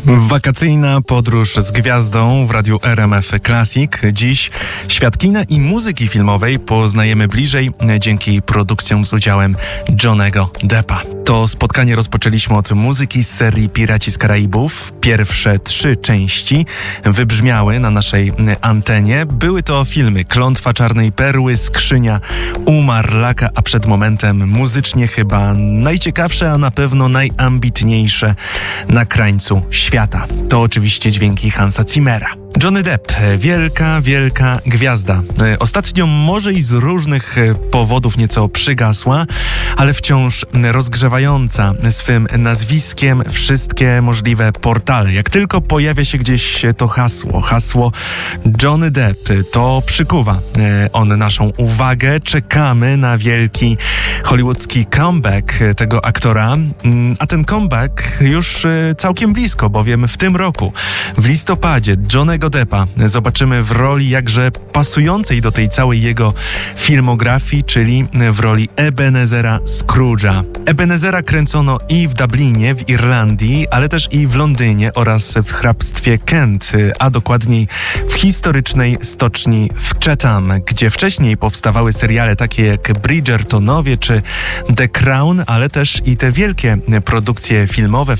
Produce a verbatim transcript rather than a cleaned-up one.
Wakacyjna podróż z gwiazdą w radiu R M F Classic. Dziś świat kina i muzyki filmowej poznajemy bliżej dzięki produkcjom z udziałem Johnny'ego Deppa. To spotkanie rozpoczęliśmy od muzyki z serii Piraci z Karaibów. Pierwsze trzy części wybrzmiały na naszej antenie. Były to filmy Klątwa Czarnej Perły, Skrzynia u Marlaka, a przed momentem muzycznie chyba najciekawsze, a na pewno najambitniejsze na krańcu świata. To oczywiście dźwięki Hansa Zimmera. Johnny Depp, wielka, wielka gwiazda. Ostatnio może i z różnych powodów nieco przygasła, ale wciąż rozgrzewająca swym nazwiskiem wszystkie możliwe portale. Jak tylko pojawia się gdzieś to hasło, hasło Johnny Depp, to przykuwa on naszą uwagę. Czekamy na wielki hollywoodzki comeback tego aktora, a ten comeback już całkiem blisko, bowiem w tym roku, w listopadzie, Johnny'ego Deppa zobaczymy w roli jakże pasującej do tej całej jego filmografii, czyli w roli Ebenezera Scrooge'a. Ebenezera kręcono i w Dublinie, w Irlandii, ale też i w Londynie oraz w hrabstwie Kent, a dokładniej w historycznej stoczni w Chatham, gdzie wcześniej powstawały seriale takie jak Bridgertonowie czy The Crown, ale też i te wielkie produkcje filmowe,